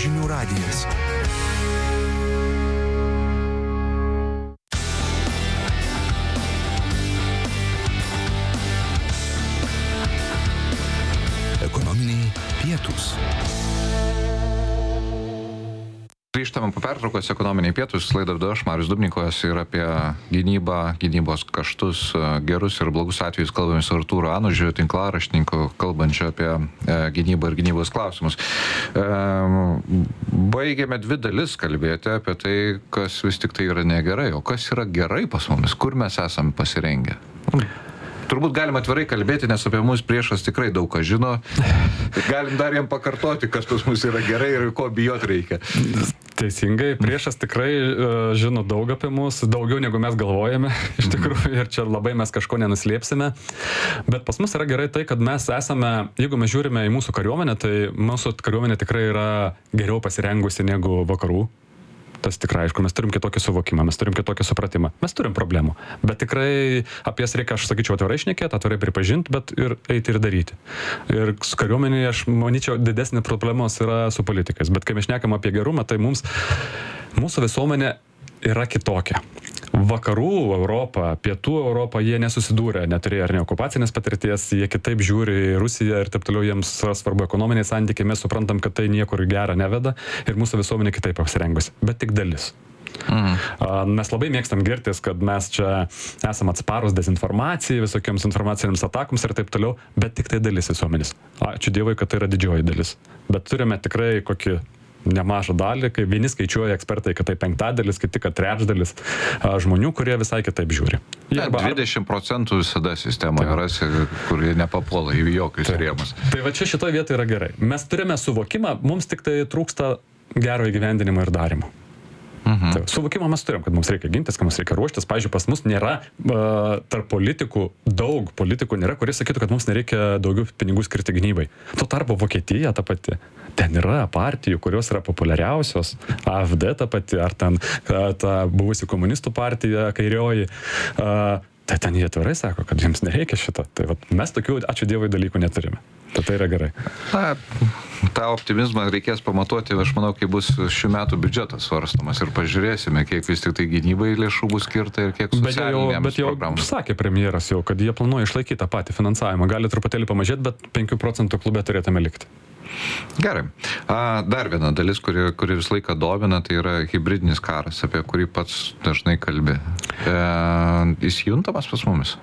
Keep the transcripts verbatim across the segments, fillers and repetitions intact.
Žinių radijas. Ekonominiai pietūs. Grįžtame po pertraukos ekonominiai pietūs, laidą vedu aš, Marius Dubnikovas, ir apie gynybą, gynybos kaštus, gerus ir blogus atvejus kalbame su Artūru Anužiu, tinklaraštininku, kalbančiu apie e, gynybą ir gynybos klausimus. E, baigėme dvi dalis kalbėti apie tai, kas vis tik tai yra negerai, o kas yra gerai pas mumis, kur mes esame pasirengę. Turbūt galim atvirai kalbėti, nes apie mus priešas tikrai daug ką žino. Galim dar jam pakartoti, kas pas mus yra gerai ir ko bijot reikia. Teisingai, priešas tikrai uh, žino daug apie mus, daugiau negu mes galvojame, iš tikrųjų, ir čia labai mes kažko nenuslėpsime. Bet pas mus yra gerai tai, kad mes esame, jeigu mes žiūrime į mūsų kariuomenę, tai mūsų kariuomenė tikrai yra geriau pasirengusi negu vakarų. Tas tikrai, aišku, mes turim kitokį suvokimą, mes turim kitokį supratimą, mes turim problemų, bet tikrai apie jas reikia, aš sakyčiau, atvirai šnekėti, atvirai pripažinti, bet ir eiti ir daryti. Ir su kariuomenėje, aš manyčiau, didesnė problemos yra su politikais, bet kai mes šnekam apie gerumą, tai mums, mūsų visuomenė yra kitokia. Vakarų Europą, pietų Europą, jie nesusidūrė, neturėjo ar ne okupacinės patirties, jie kitaip žiūri į Rusiją ir taip toliau, jiems svarbu ekonominiai santykiai, mes suprantam, kad tai niekur gerą neveda ir mūsų visuomenė kitaip apsirengusi, bet tik dalis. Mhm. Mes labai mėgstam girtis, kad mes čia esam atsparus dezinformacijai, visokiams informacinėms atakoms ir taip toliau, bet tik tai dalis visuomenės. Ačiū Dievui, kad tai yra didžioji dalis. Bet turime tikrai kokį nemažą dalį, kai vieni skaičiuoja ekspertai, kad tai penktadalis, kiti, kad trečdalis žmonių, kurie visai kitaip žiūri. Ne, dvidešimt procentų visada sistemoje rasi, kurie nepapuola į jokius rėmus. Tai va čia šitoje vietoje yra gerai. Mes turime suvokimą, mums tik tai trūksta gero įgyvendinimo ir darimo. Mhm. Tai, suvokimą mes turim, kad mums reikia gintis, kad mums reikia ruoštis. Pavyzdžiui, pas mus nėra uh, tarp politikų, daug politikų nėra, kurie sakytų, kad mums nereikia daugiau pinigų skirti gynybai. Tuo tarpu Vokietija ta pati. Ten yra partijų, kurios yra populiariausios. A F D ta pati, ar ten uh, ta buvusi komunistų partija, kairioji. Uh, tai ten jie atvirai sako, kad jiems nereikia šito. Tai vat, mes tokių, ačiū Dievui, dalykų neturime. Tai tai yra gerai. Na, tą optimizmą reikės pamatuoti, aš manau, kai bus šių metų biudžetas svarstomas ir pažiūrėsime, kiek vis tik tai gynybai lėšų bus skirta ir kiek socialinėms programoms. Bet jau sakė premjeras jau, kad jie planuoja išlaikyti tą patį finansavimą. Gali truputėlį pamažėti, bet penkių procentų klube turėtume likti. Gerai. A, dar viena dalis, kuri, kuri visą laiką domina, tai yra hybridinis karas, apie kurį pats dažnai kalbi. E, jis juntamas pas mumis?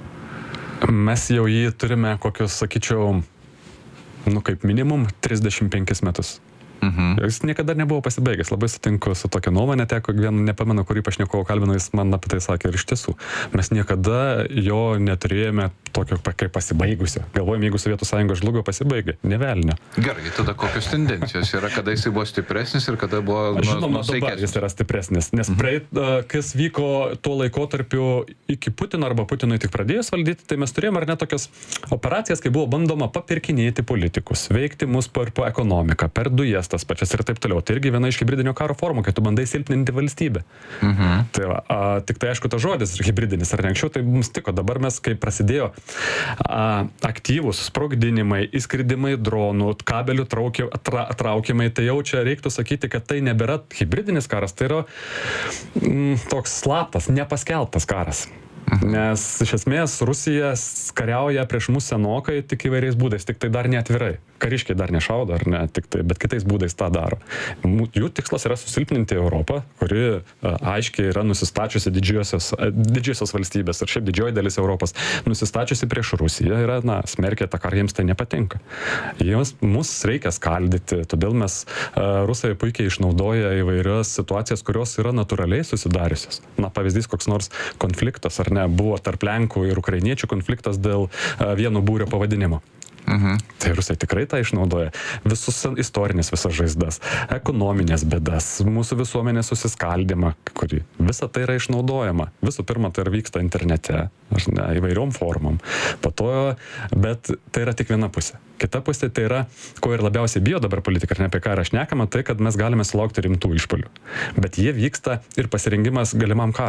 Mes jau jį turime kokius, sakyčiau, nu kaip minimum trisdešimt penkis metus. Mhm. Jis niekada nebuvo pasibaigęs. Labai sutinku su tokia nuomonė, teko vien nepamenu, kurį pašnekovo kalbino, jis man apie tai sakė ir iš tiesų. Mes niekada jo neturėjome tokio kaip pasibaigusio. Galvojom, jeigu Sovietų Sąjunga žlugo, pasibaigė. Ne velnio. Gerai, tada kokios tendencijos yra, kada jis buvo stipresnis ir kada buvo Žinoma, dabar jis yra stipresnis. Nes mhm. praeit, kas vyko tuo laikotarpiu iki Putino arba Putinui tik pradėjus valdyti, tai mes turėjome ar ne tokias operacijas, kai buvo bandoma papirkinėti politikus, veikti mus per po ekonomiką, per dujas tas pačias ir taip toliau. Tai irgi viena iš hibridinio karo formų, kai tu bandai silpninti valstybę. Mhm. Tai va, a, tik tai aišku, tas žodis hibridinis ar ne anksčiau, tai mums tiko. Dabar mes, kai prasidėjo a, aktyvūs sprogdinimai, įskridimai dronų, kabelių traukia, tra, traukimai, tai jau čia reiktų sakyti, kad tai nebėra hibridinis karas, tai yra mm, toks slaptas, nepaskelbtas karas. Nes iš esmės Rusija kariauja prieš mus senokai tik įvairiais būdais, tik tai dar neatvirai. Kariškiai dar nešaudo, ar ne, tik tai, bet kitais būdais tą daro. Jų tikslas yra susilpninti Europą, kuri a, aiškiai yra nusistačiusi didžiosios, a, didžiosios valstybės ir šiaip didžioji dalis Europos nusistačiusi prieš Rusiją yra, na, smerkia tą karą, jiems tai nepatinka. Jiems mus reikia skaldyti, todėl mes, a, Rusai puikiai išnaudoja įvairias situacijas, kurios yra natūraliai susidariusios. Na, pavyzdys koks nors konfliktas, ar ne, buvo tarp Lenkų ir Ukrainiečių konfliktas dėl a, vieno būrio pavadinimo. Mhm. Tai Rusai tikrai tą išnaudoja. Visus istorinės visas žaizdas, ekonominės bėdas, mūsų visuomenės susiskaldimą, kuri visa tai yra išnaudojama. Visų pirma, tai ir vyksta internete, ar ne, įvairiom formom. Po to, bet tai yra tik viena pusė. Kita pusė tai yra, ko ir labiausiai bijo dabar politika, ar ne apie ką yra šnekama, tai kad mes galime sulaukti rimtų išpuolių. Bet jie vyksta ir pasirengimas galimam karui.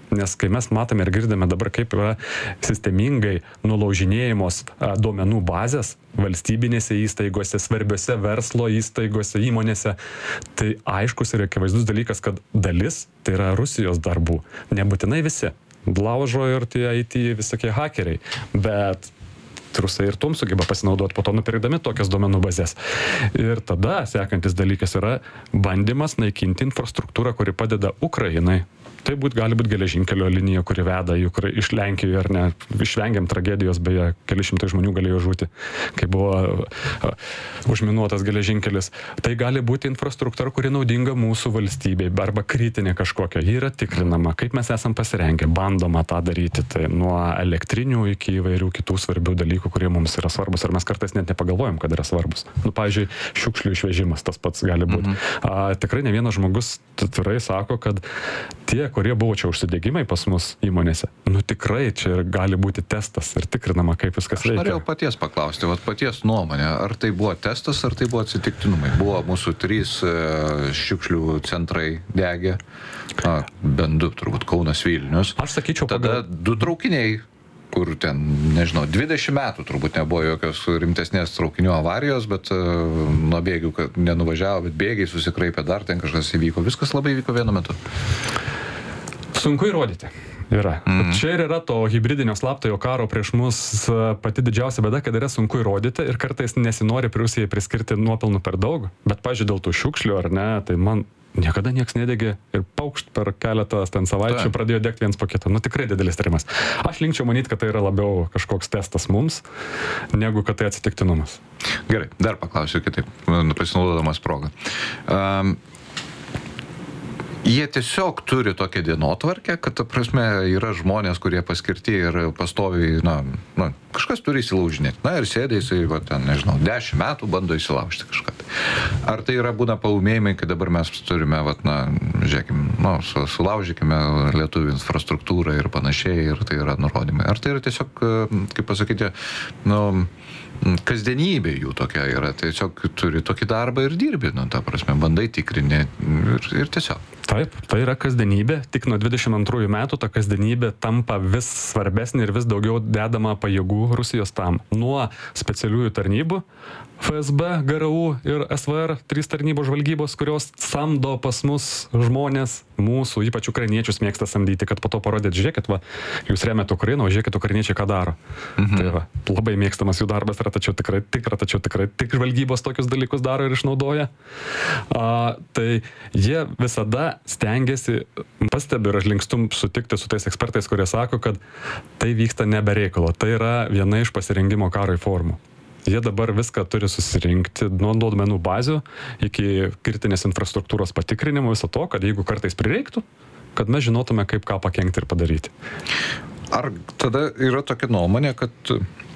Nes kai mes matome ir girdime dabar, kaip yra sistemingai nulaužinėjimos a, duomenų bazės valstybinėse įstaigose, svarbiose verslo įstaigose, įmonėse, tai aiškus ir akivaizdus dalykas, kad dalis tai yra Rusijos darbų. Nebūtinai visi. Laužo ir tie I T visokie hakeriai. Bet rusai ir tom sugeba pasinaudoti, po to nupirkdami tokias duomenų bazės. Ir tada sekantis dalykas yra bandymas naikinti infrastruktūrą, kuri padeda Ukrainai. Tai būt, gali būti geležinkelio linija, kuri veda į Ukra... iš Lenkijoje, ar ne. Išvengiam tragedijos, beje, keli šimtai žmonių galėjo žūti, kai buvo a, užminuotas geležinkelis. Tai gali būti infrastruktūra, kuri naudinga mūsų valstybei, arba kritinė kažkokia. Ji yra tikrinama, kaip mes esam pasirengę, bandoma tą daryti. Tai nuo elektrinių iki įvairių kitų svarbių dalykų, kurie mums yra svarbus, ir mes kartais net nepagalvojam, kad yra svarbus. Nu, pavyzdžiui, šiukšlių išvežimas, tas pats gali būti. Mhm. A, tikrai ne vienas žmogus tikrai sako, kad tie, kurie buvo čia užsidegimai pas mus įmonėse, nu tikrai čia gali būti testas ir tikrinama, kaip viskas veikia. Aš norėjau paties paklausti, vat paties nuomonė, ar tai buvo testas, ar tai buvo atsitiktinumai. Buvo mūsų trys e, šiukšlių centrai degė, a, bent du, turbūt Kaunas, Vilnius. Aš sakyčiau, tada pagal... du traukiniai, kur ten, nežinau, dvidešimt metų turbūt nebuvo jokios rimtesnės traukinių avarijos, bet uh, nuo bėgių nenuvažiavo, bet bėgiai susikraipė, dar ten kažkas įvyko. Viskas labai vyko vienu metu. Sunku įrodyti. Yra. Mm. Čia ir yra to hibridinio slaptojo karo prieš mus pati didžiausia bėda, kad yra sunku įrodyti ir kartais nesinori Rusijai priskirti nuopelnų per daug, bet, pavyzdžiui, dėl tų šiukšlių ar ne, tai man niekada nieks nedegė ir paukšt per keletą ten savaičių pradėjo degti viens po kito. Nu tikrai didelis tyrimas. Aš linkčiau manyti, kad tai yra labiau kažkoks testas mums, negu kad tai atsitiktinumas. Gerai, dar paklausiu kitaip, pasinaudodamas progą. Um, Jie tiesiog turi tokią dienotvarkę, kad, ta prasme, yra žmonės, kurie paskirti ir pastoviai, na, na kažkas turi įsilaužinėti. Na ir sėdė jisai, va, ten, nežinau, dešimt metų bando įsilaužti kažką. Ar tai yra būna paumėjimai, kad dabar mes turime, va, na, žiūrėkim, nu, sulaužykime lietuvių infrastruktūrą ir panašiai, ir tai yra nurodymai. Ar tai yra tiesiog, kaip pasakyti, nu, kasdienybė jų tokia yra, tiesiog turi tokį darbą ir dirbi, nu, ta prasme, bandai tikrinti ir, ir tiesiog. Taip, tai yra kasdienybė, tik nuo dvidešimt antrųjų metų ta kasdienybė tampa vis svarbesnė ir vis daugiau dedama pajėgų Rusijos tam. Nuo specialiųjų tarnybų, F S B, G R U ir S V R, trys tarnybos žvalgybos, kurios samdo pas mus žmonės, mūsų, ypač ukrainiečius mėgsta samdyti, kad po to parodėt, žiūrėkit, va, jūs remiate Ukrainą, o žiūrėkit, ukrainiečiai ką daro. Mhm. Tai va, labai mėgstamas jų darbas yra, tačiau tikrai, tikra, tačiau tikrai tik žvalgybos tokius dalykus daro ir išnaudoja. A, tai jie visada stengiasi, pastebiu ir aš linkstum sutikti su tais ekspertais, kurie sako, kad tai vyksta nebe reikalo. Tai yra viena iš pasirengimo karui formų. Jie dabar viską turi susirinkti nuo duomenų bazių iki kritinės infrastruktūros patikrinimo, viso to, kad jeigu kartais prireiktų, kad mes žinotume, kaip ką pakengti ir padaryti. Ar tada yra tokia nuomonė, kad